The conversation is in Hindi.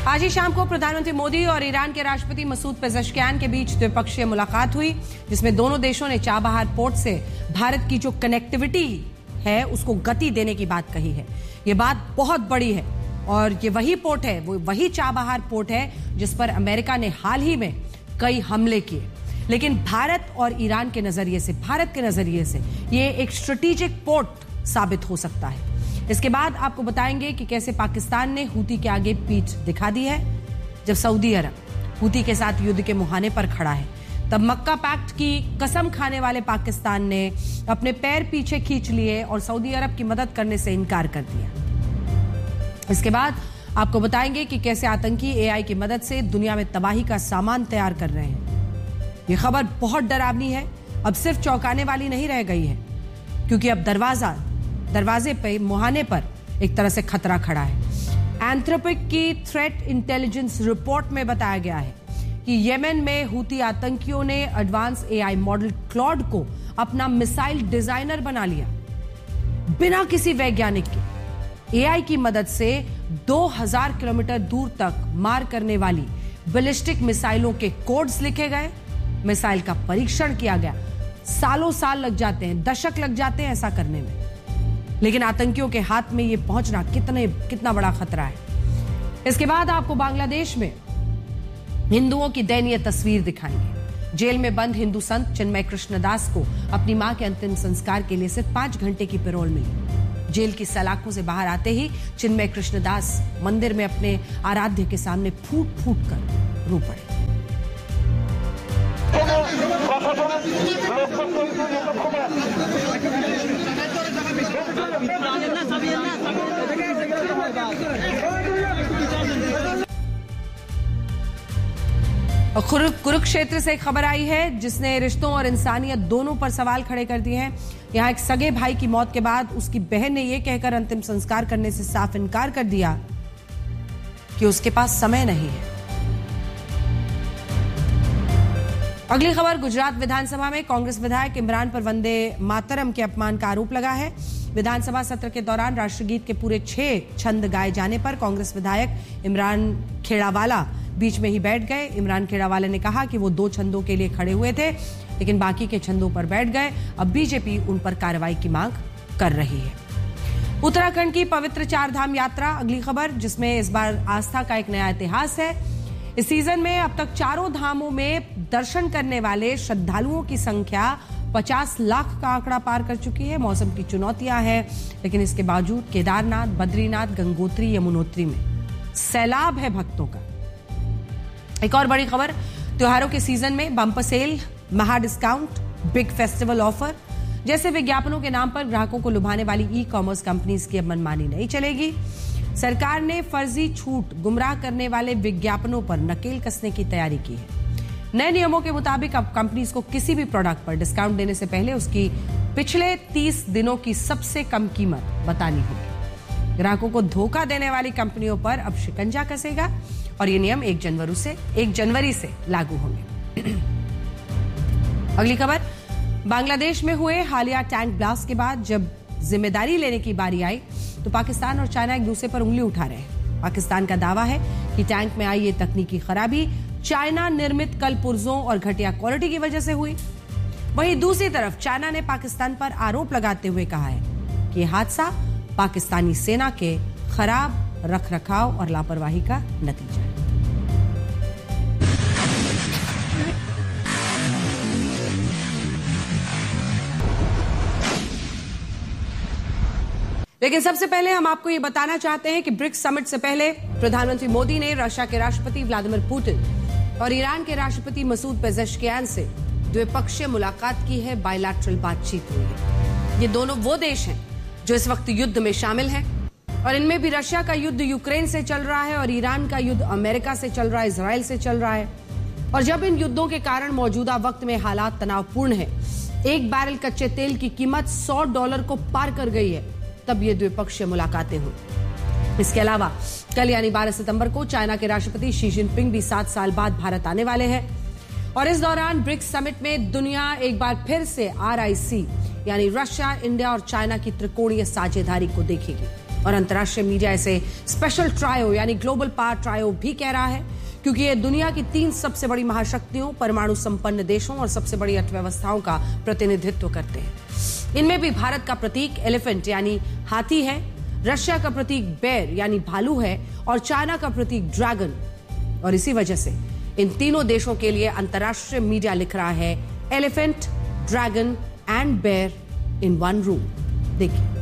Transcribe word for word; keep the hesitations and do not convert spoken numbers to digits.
आज ही शाम को प्रधानमंत्री मोदी और ईरान के राष्ट्रपति मसूद पेज़ेश्कियान के बीच द्विपक्षीय मुलाकात हुई, जिसमें दोनों देशों ने चाबहार पोर्ट से भारत की जो कनेक्टिविटी है उसको गति देने की बात कही है। ये बात बहुत बड़ी है और ये वही पोर्ट है, वो वही चाबहार पोर्ट है जिस पर अमेरिका ने हाल ही में कई हमले किए। लेकिन भारत और ईरान के नजरिए से, भारत के नजरिए से ये एक स्ट्रेटेजिक पोर्ट साबित हो सकता है। इसके बाद आपको बताएंगे कि कैसे पाकिस्तान ने हूती के आगे पीठ दिखा दी है। जब सऊदी अरब हूती के साथ युद्ध के मुहाने पर खड़ा है, तब मक्का पैक्ट की कसम खाने वाले पाकिस्तान ने अपने पैर पीछे खींच लिए और सऊदी अरब की मदद करने से इनकार कर दिया। इसके बाद आपको बताएंगे कि कैसे आतंकी एआई की मदद से दुनिया में तबाही का सामान तैयार कर रहे हैं। यह खबर बहुत डरावनी है, अब सिर्फ चौंकाने वाली नहीं रह गई है, क्योंकि अब दरवाजा दरवाजे पे मुहाने पर एक तरह से खतरा खड़ा है। एंथ्रोपिक की थ्रेट इंटेलिजेंस रिपोर्ट में बताया गया है कि येमेन में हूती आतंकियों ने एडवांस एआई मॉडल क्लॉड को अपना मिसाइल डिजाइनर बना लिया। बिना किसी वैज्ञानिक के एआई की मदद से दो हज़ार किलोमीटर दूर तक मार करने वाली बैलिस्टिक मिसाइलों के कोड्स लिखे गए, मिसाइल का परीक्षण किया गया। सालों साल लग जाते हैं, दशक लग जाते हैं ऐसा करने में, लेकिन आतंकियों के हाथ में यह पहुंचना कितने कितना बड़ा खतरा है। इसके बाद आपको बांग्लादेश में हिंदुओं की दयनीय तस्वीर दिखाएंगे। जेल में बंद हिंदू संत चिन्मय कृष्णदास को अपनी मां के अंतिम संस्कार के लिए सिर्फ पांच घंटे की पैरोल मिली। जेल की सलाखों से बाहर आते ही चिन्मय कृष्णदास मंदिर में अपने आराध्य के सामने फूट फूट कर रो पड़े। कुरुक्षेत्र से एक खबर आई है जिसने रिश्तों और इंसानियत दोनों पर सवाल खड़े कर दिए हैं। यहां एक सगे भाई की मौत के बाद उसकी बहन ने यह कहकर अंतिम संस्कार करने से साफ इनकार कर दिया कि उसके पास समय नहीं है। अगली खबर, गुजरात विधानसभा में कांग्रेस विधायक इमरान पर वंदे मातरम के अपमान का आरोप लगा है। विधानसभा सत्र के दौरान राष्ट्रगीत के पूरे छह छंद गाए जाने पर कांग्रेस विधायक इमरान खेड़ावाला बीच में ही बैठ गए। इमरान खेड़ावाला ने कहा कि वो दो छंदों के लिए खड़े हुए थे, लेकिन बाकी के छंदों पर बैठ गए। अब बीजेपी उन पर कार्रवाई की मांग कर रही है। उत्तराखंड की पवित्र चार धाम यात्रा, अगली खबर, जिसमें इस बार आस्था का एक नया इतिहास है। इस सीजन में अब तक चारों धामों में दर्शन करने वाले श्रद्धालुओं की संख्या पचास लाख का आंकड़ा पार कर चुकी है। मौसम की चुनौतियां हैं, लेकिन इसके बावजूद केदारनाथ, बद्रीनाथ, गंगोत्री, यमुनोत्री में सैलाब है भक्तों का। एक और बड़ी खबर, त्योहारों के सीजन में बम्पर सेल, महा डिस्काउंट, बिग फेस्टिवल ऑफर जैसे विज्ञापनों के नाम पर ग्राहकों को लुभाने वाली ई कॉमर्स कंपनीज की अब मनमानी नहीं चलेगी। सरकार ने फर्जी छूट, गुमराह करने वाले विज्ञापनों पर नकेल कसने की तैयारी की है। नए नियमों के मुताबिक अब कंपनीज को किसी भी प्रोडक्ट पर डिस्काउंट देने से पहले उसकी पिछले तीस दिनों की सबसे कम कीमत बतानी होगी। ग्राहकों को धोखा देने वाली कंपनियों पर अब शिकंजा कसेगा और ये नियम एक जनवरी से एक जनवरी से लागू होंगे। अगली खबर, बांग्लादेश में हुए हालिया टैंक ब्लास्ट के बाद जब जिम्मेदारी लेने की बारी आई तो पाकिस्तान और चाइना एक दूसरे पर उंगली उठा रहे हैं। पाकिस्तान का दावा है कि टैंक में आई ये तकनीकी खराबी चाइना निर्मित कल पुर्जों और घटिया क्वालिटी की वजह से हुई। वहीं दूसरी तरफ चाइना ने पाकिस्तान पर आरोप लगाते हुए कहा है कि यह हादसा पाकिस्तानी सेना के खराब रखरखाव और लापरवाही का नतीजा है। लेकिन सबसे पहले हम आपको ये बताना चाहते हैं कि ब्रिक्स समिट से पहले प्रधानमंत्री मोदी ने रशिया के राष्ट्रपति व्लादिमीर पुतिन और ईरान के राष्ट्रपति मसूद पेज़ेश्कियान से द्विपक्षीय मुलाकात की है, बायलैटरल बातचीत हुई है। ये दोनों वो देश हैं जो इस वक्त युद्ध में शामिल हैं और इनमें भी रशिया का युद्ध यूक्रेन से चल रहा है और ईरान का युद्ध अमेरिका से चल रहा है, इजराइल से चल रहा है। और जब इन युद्धों के कारण मौजूदा वक्त में हालात तनावपूर्ण है, एक बैरल कच्चे तेल की कीमत सौ डॉलर को पार कर गई है, तब ये द्विपक्षीय मुलाकातें हुई। इसके अलावा कल यानी बारह सितंबर को चाइना के राष्ट्रपति शी जिनपिंग भी सात साल बाद भारत आने वाले हैं और इस दौरान ब्रिक्स समिट में दुनिया एक बार फिर से आर आई सी यानी रशिया, इंडिया और चाइना की त्रिकोणीय साझेदारी को देखेगी। और अंतर्राष्ट्रीय मीडिया इसे स्पेशल ट्रायो यानी ग्लोबल पावर ट्रायो भी कह रहा है, क्योंकि ये दुनिया की तीन सबसे बड़ी महाशक्तियों, परमाणु संपन्न देशों और सबसे बड़ी अर्थव्यवस्थाओं का प्रतिनिधित्व करते हैं। इनमें भी भारत का प्रतीक एलिफेंट यानी हाथी है, रशिया का प्रतीक बेर यानी भालू है और चाइना का प्रतीक ड्रैगन। और इसी वजह से इन तीनों देशों के लिए अंतर्राष्ट्रीय मीडिया लिख रहा है एलिफेंट, ड्रैगन एंड बेर इन वन रूम। देखिए।